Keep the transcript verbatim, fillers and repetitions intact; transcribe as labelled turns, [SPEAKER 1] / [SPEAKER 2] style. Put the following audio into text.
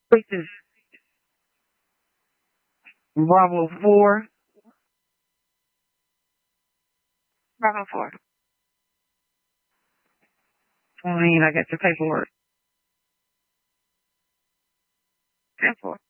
[SPEAKER 1] This is Bravo four. Bravo four. I mean, I got your paperwork. ten four.